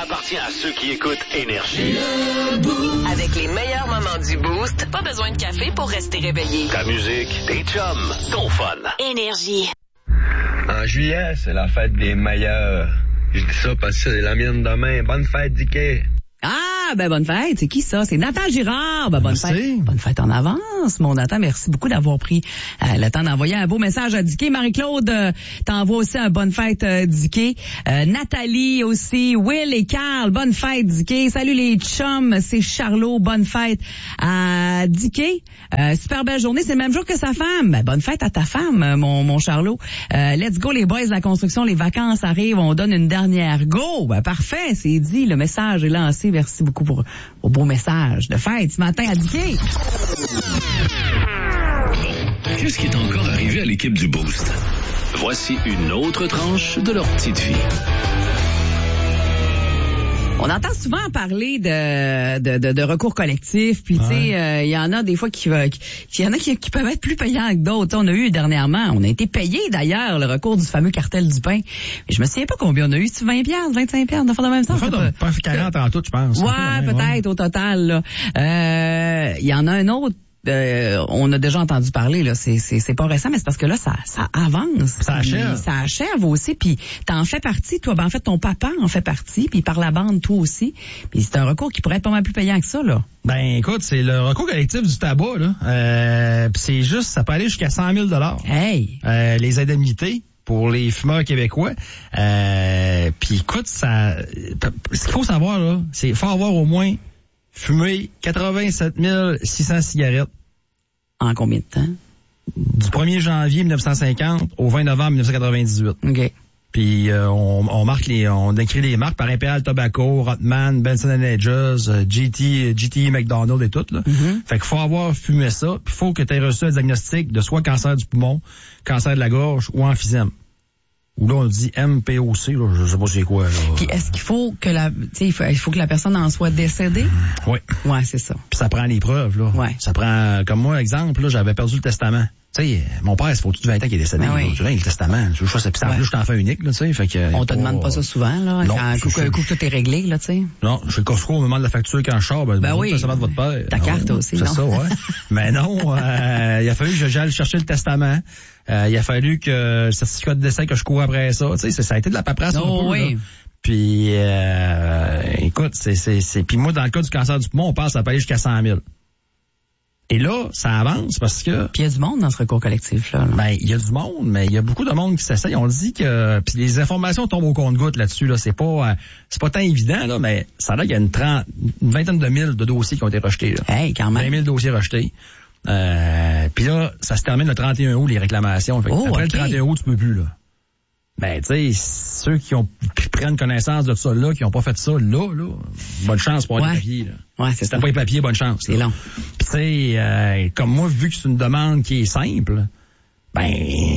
appartient à ceux qui écoutent Énergie. Avec les meilleurs moments du Boost, pas besoin de café pour rester réveillé. Ta musique, tes chums, ton fun. Énergie. En juillet, c'est la fête des meilleurs. Je dis ça parce que c'est la mienne demain. Bonne fête, Dicky. Ah, ben bonne fête. C'est qui ça? C'est Nathan Girard. Ben bonne fête. Bonne fête en avance, mon Nathan. Merci beaucoup d'avoir pris le temps d'envoyer un beau message à Dicky. Marie-Claude t'envoie aussi un bonne fête, Dicky. Nathalie aussi. Will et Carl, bonne fête, Dicky. Salut les chums, c'est Charlot. Bonne fête à Dicky. Super belle journée. C'est le même jour que sa femme. Ben, bonne fête à ta femme, mon Charlot. Let's go les boys de la construction. Les vacances arrivent. On donne une dernière go. Ben, parfait, c'est dit. Le message est lancé. Merci beaucoup pour vos beaux messages de fête ce matin à Dicky. Qu'est-ce qui est encore arrivé à l'équipe du Boost? Voici une autre tranche de leur petite vie. On entend souvent parler de recours collectif, puis tu sais, il y en a des fois qui peuvent être plus payants que d'autres. On a eu dernièrement, on a été payé d'ailleurs le recours du fameux cartel du pain. Mais je me souviens pas combien on a eu, c'est 20$, 25$, de faire de même sens. Pas 40 en tout, je pense. Ouais, peut-être au total là. Il y en a un autre. On a déjà entendu parler là, c'est pas récent, mais c'est parce que là ça avance, ça achève aussi, puis t'en fais partie toi, ben en fait ton papa en fait partie, puis par la bande toi aussi, puis c'est un recours qui pourrait être pas mal plus payant que ça là. Ben écoute, c'est le recours collectif du tabac là, puis c'est juste, ça peut aller jusqu'à 100 000 $. Hey, les indemnités pour les fumeurs québécois, puis écoute, ça, ce qu'il faut savoir là, c'est qu'il faut avoir au moins fumé 87 600 cigarettes. En combien de temps? Du 1er janvier 1950 au 20 novembre 1998. OK. Puis on écrit les marques par Imperial Tobacco, Rothman, Benson & Hedges, GT McDonald et tout là. Mm-hmm. Fait qu'il faut avoir fumé ça, puis il faut que tu aies reçu un diagnostic de soit cancer du poumon, cancer de la gorge ou emphysème. Ou là, on dit MPOC, là, je sais pas c'est quoi. Là. Puis est-ce qu'il faut que il faut que la personne en soit décédée? Oui. Ouais, c'est ça. Puis ça prend les preuves, là. Ouais. Ça prend, comme moi, exemple, là, j'avais perdu le testament. Tu sais, mon père, c'est au-dessus de 20 ans qu'il est décédé. Ben oui. Le testament, je sais, puis ça en plus, je suis enfant unique, là, tu sais, fait que. On te demande pas ça souvent, là. Non, quand coup tout est réglé, là, tu sais. Non, je fais le Costco au moment de la facture quand je sors, ben oui. Le testament de votre père. Ta carte aussi, c'est non? ça, ouais. Mais non, il a fallu que j'aille chercher le testament. Il a fallu que le certificat de décès que je cours après ça, tu sais, ça a été de la paperasse un peu, oui. là. Puis, écoute, puis moi, dans le cas du cancer du poumon, on pense que ça peut aller jusqu'à 100 000. Et là, ça avance parce que... Puis il y a du monde dans ce recours collectif-là. Là. Ben, il y a du monde, mais il y a beaucoup de monde qui s'essaye. On dit que... Puis les informations tombent au compte-gouttes là-dessus, là. C'est pas tant évident, là, mais ça a l'air qu'il y a une vingtaine de mille de dossiers qui ont été rejetés, là. Hey, quand même. 20 000 dossiers rejetés. Puis là, ça se termine le 31 août, les réclamations. Fait après le 31 août, tu peux plus, là. Ben, tu sais, ceux qui prennent connaissance de ça là, qui ont pas fait ça là, bonne chance pour avoir des papiers, là. Ouais, c'est si t'as pas les papiers, bonne chance. C'est long. Puis tu sais, comme moi, vu que c'est une demande qui est simple, ben,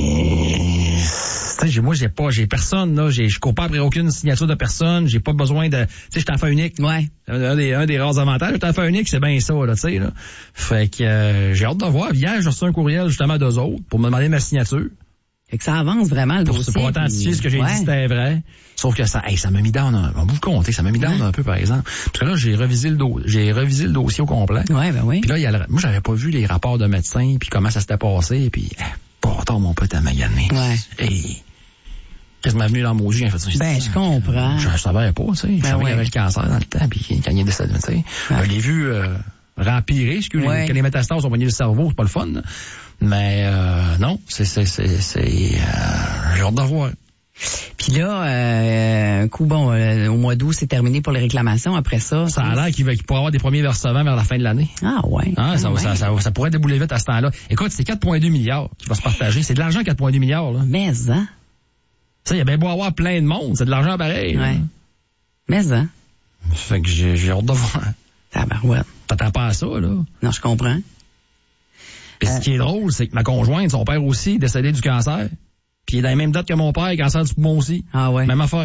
tu sais, j'ai personne, là, je cours pas après aucune signature de personne, j'ai pas besoin de, tu sais, je suis enfant unique. Ouais. Un des rares avantages d'être enfant unique, c'est bien ça, là, tu sais, là. Fait que, j'ai hâte de voir. Hier, j'ai reçu un courriel, justement, d'eux autres, pour me demander ma signature. Fait que ça avance vraiment, le dossier. Pour authentifier ce que j'ai dit, c'était vrai. Sauf que ça m'a mis down on vous compter, ça m'a mis down un peu, par exemple. Parce que là, j'ai revisé le dossier au complet. Ouais, ben oui. Puis là, moi, j'avais pas vu les rapports de médecins, puis comment ça s'était passé, puis, pourtant, mon pote à magané. Ouais. Et, qu'est-ce qui m'est venu dans mon jus, j'ai fait ça. Ben, je comprends. Je savais pas, tu sais. Je savais qu'il y avait le cancer dans le temps, puis quand il est décédé, tu sais. Je l'ai vu, rempirer, que les métastases ont pogné le cerveau, c'est pas le fun, là. Mais non, c'est j'ai hâte d'en voir. Puis là, un coup, bon, au mois d'août, c'est terminé pour les réclamations. Après ça... Ça a l'air qu'il pourrait avoir des premiers versements vers la fin de l'année. Ah ouais. Ça pourrait débouler vite à ce temps-là. Écoute, c'est 4,2 milliards qui va se partager. C'est de l'argent, 4,2 milliards, là. Mais, hein? Ça, il y a bien beau avoir plein de monde. C'est de l'argent pareil. Ouais. Mais, hein? Fait que j'ai hâte de voir. Tabarouette. T'attends pas à ça, là? Non, je comprends. Puis ce qui est drôle, c'est que ma conjointe, son père aussi, décédé du cancer. Puis il est dans les mêmes dates que mon père, cancer du poumon aussi. Ah ouais. Même affaire.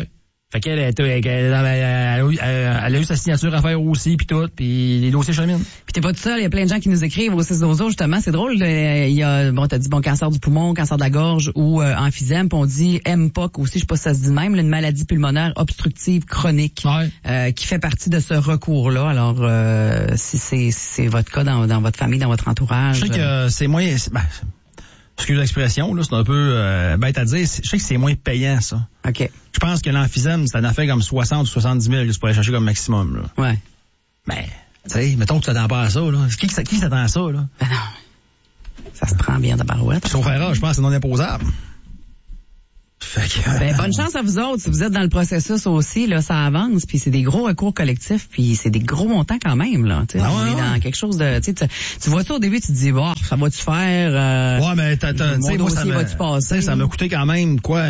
Fait qu'elle a eu sa signature à faire aussi, puis tout, puis les dossiers cheminent. Puis t'es pas tout seul, il y a plein de gens qui nous écrivent au 6-12-12, justement. C'est drôle, il y a, t'as dit, cancer du poumon, cancer de la gorge ou emphysème, puis on dit MPOC aussi, je sais pas si ça se dit de même, une maladie pulmonaire obstructive chronique, qui fait partie de ce recours-là. Alors, si c'est votre cas dans votre famille, dans votre entourage. Je sais que c'est moins... excuse l'expression, là, c'est un peu bête à dire. Je sais que c'est moins payant, ça. OK. Je pense que l'emphysème, ça en a fait comme 60 ou 70 000 juste pour aller chercher comme maximum, là. Ouais. Ben, tu sais, mettons que tu t'attends pas à ça, là. Qui s'attend à ça, là? Ben non. Ça se prend bien de barouette. Sauf erreur, je pense que c'est non imposable. Fait que, ben, bonne chance à vous autres. Si vous êtes dans le processus aussi, là, ça avance, puis c'est des gros recours collectifs, puis c'est des gros montants quand même, là. Tu sais, on est dans quelque chose de, tu vois ça au début, tu te dis, bon, ça va-tu faire, ouais, mais mon dossier va-tu passer? Ça m'a coûté quand même, quoi,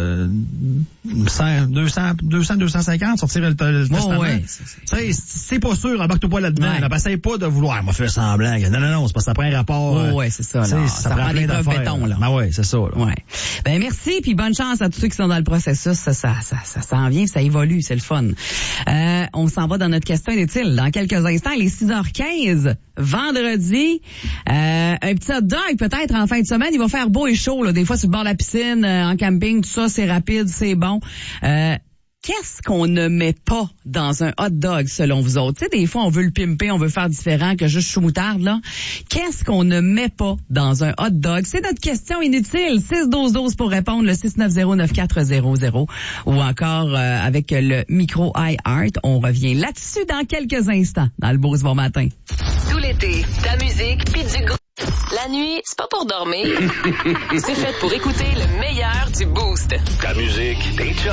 250, sortir le testament. Ouais. C'est pas sûr, embarque-toi pas là-dedans. Ouais. Essaye pas de vouloir, m'a fait semblant. Non, c'est parce que ça prend un rapport. Ouais, c'est ça, là. Ça prend plein d'affaires. Béton, là. Ben ouais, c'est ça, là. Ouais. Ben, merci, puis bonne chance à tous ceux qui sont dans le processus. Ça s'en vient, ça évolue, c'est le fun. On s'en va dans notre question inutile. Dans quelques instants, il est 6h15, vendredi. Un petit hot dog, peut-être, en fin de semaine. Il va faire beau et chaud, là. Des fois, sur le bord de la piscine, en camping, tout ça, c'est rapide, c'est bon. Qu'est-ce qu'on ne met pas dans un hot dog, selon vous autres? Tu sais, des fois, on veut le pimper, on veut faire différent que juste chou-moutarde, là. Qu'est-ce qu'on ne met pas dans un hot dog? C'est notre question inutile. 6-12-12 pour répondre, le 690-9400. Ou encore, avec le micro iHeart. On revient là-dessus dans quelques instants, dans le Boost bon matin. Tout l'été, ta musique pis du gros. La nuit, c'est pas pour dormir. C'est fait pour écouter le meilleur du Boost. Ta musique, tes chums.